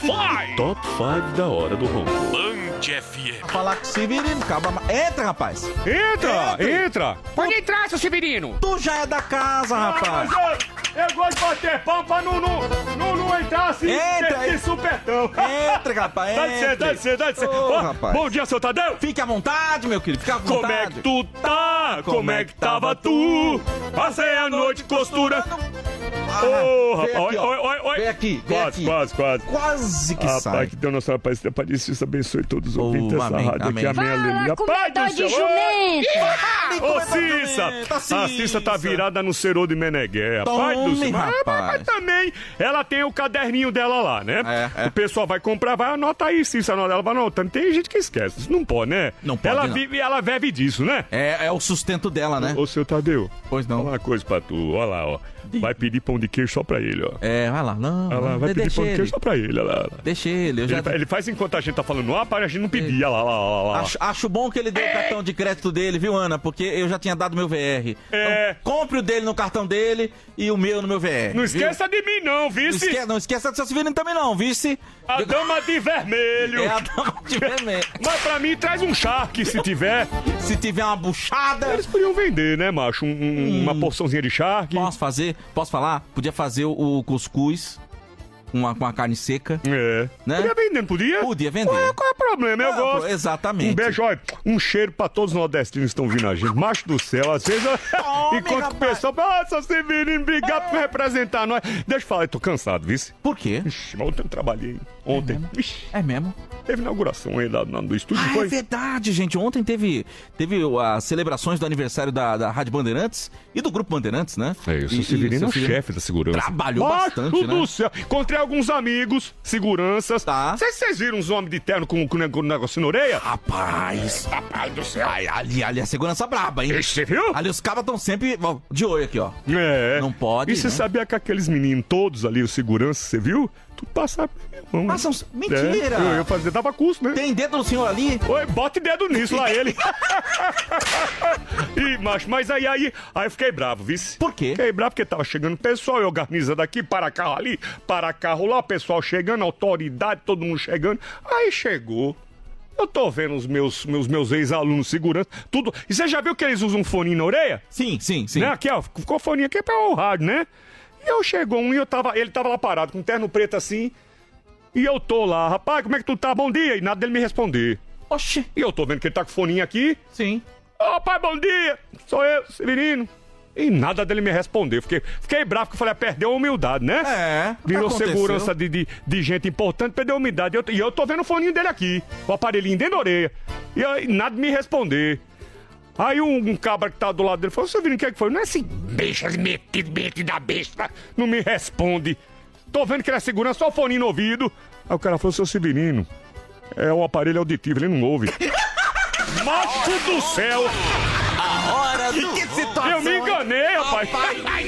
Top 5 da hora do ronco. Band FM. Falar com o Severino, calma. Entra, rapaz. Entra. Pode entrar, seu Severino. Tu já é da casa, rapaz. Eu gosto de bater palma pra não entrar assim, Entra, de supetão. Entra, rapaz. Dá licença. Ô, Ó, rapaz. bom dia, seu Tadeu. Fique à vontade, meu querido. Fica à vontade. Como é que tu tá? Como é que tava tu? Passei a noite costurando. Ô, rapaz, oi. Vem aqui. Quase que Rapaz, sai. que Deus nosso Rapaz, Deus Pai de Deus abençoe todos os ouvintes dessa amém, rádio aqui. amém. Amém, aleluia. Fala, Pai do comedor de céu. jumento! Ô, Cissa! A Cissa tá virada no cerô de Meneghé. Pai do Tome, céu. rapaz. Mas também, ela tem o caderninho dela lá, né? É. O pessoal vai comprar, vai anotar aí, Cissa. Ela vai anotando. Tem gente que esquece. Isso não pode, né? Não pode, Ela não. vive, ela vive disso, né? É o sustento dela, né? Ô, seu Tadeu. Pois Fala não. uma coisa pra tu. Olha lá, ó. Vai pedir pão de queijo só pra ele, ó. Vai lá. Não, Olha lá, vai pedir deixa pão de ele. queijo só pra ele, olha lá. Deixa ele. Eu já... Ele faz enquanto a gente tá falando no ar, para a gente não pedir, olha lá. Acho bom que ele deu o cartão de crédito dele, viu, Ana? Porque eu já tinha dado meu VR. É. Então, compre o dele no cartão dele e o meu no meu VR. Não viu? esqueça de mim não, vice. Não esqueça do seu Severino também não, vice. A dama de vermelho. É a dama de vermelho. Mas pra mim, traz um charque, se tiver. Se tiver uma buchada... Eles podiam vender, né, macho? Uma porçãozinha de charque. Posso falar? Podia fazer o cuscuz com a carne seca. É. Né? Podia vender, não podia? Podia vender. Ué, qual é o problema? Eu gosto. Exatamente. Um beijo, olha, um cheiro pra todos os nordestinos que estão vindo a gente. Macho do céu, às vezes, enquanto o rapaz. pessoal, seu Severino, obrigado por representar nós. Deixa eu falar, eu tô cansado, vice. Por quê? Ixi, mas ontem eu trabalhei. Ontem. Ixi, É mesmo? teve inauguração aí do estúdio, É foi? verdade, gente. Ontem teve as celebrações do aniversário da Rádio Bandeirantes e do Grupo Bandeirantes, né? É isso, o Severino é o chefe da segurança. Trabalhou bastante, Macho né? do céu. Encontrei alguns amigos, seguranças. Tá. Vocês viram uns homens de terno com negócio na orelha? Rapaz do céu. Ali a segurança braba, hein? Ixi, você viu? Ali os cabas estão sempre ó, de olho aqui, ó. É. Não pode, E você né? sabia que aqueles meninos todos ali, os seguranças, você viu? Tudo passava pela minha mão. Passam... Mentira! É, eu fazia, dava curso, né? Tem dedo do senhor ali? Oi, bota dedo nisso lá, ele. Ih, macho, mas aí eu fiquei bravo, vice. Por quê? Fiquei bravo porque tava chegando o pessoal, eu organizando aqui, para carro ali, para carro lá, o pessoal chegando, autoridade, todo mundo chegando. Aí chegou. Eu tô vendo os meus ex-alunos segurança, tudo. E você já viu que eles usam um fone na orelha? Sim. Né? Aqui, ó, ficou fone aqui pra o rádio, né? E eu chegou um e ele tava lá parado, com um terno preto assim. E eu tô lá, rapaz, como é que tu tá? Bom dia. E nada dele me responder. Oxi. E eu tô vendo que ele tá com o foninho aqui. Sim. Ô, pai, bom dia. Sou eu, Severino. E nada dele me responder. Fiquei bravo, porque eu falei, perdeu a humildade, né? É. Virou aconteceu. segurança de gente importante, perdeu a humildade. E eu tô vendo o foninho dele aqui, o aparelhinho dentro da orelha. E nada de me responder. Aí um cabra que tá do lado dele falou, Severino, o que é que foi? Não é assim, besta, metido da besta. Não me responde. Tô vendo que ele é segurança, só o foninho no ouvido. Aí o cara falou, seu Severino, é um aparelho auditivo, ele não ouve. Macho do céu! A hora do... Que situação, Eu me enganei, rapaz.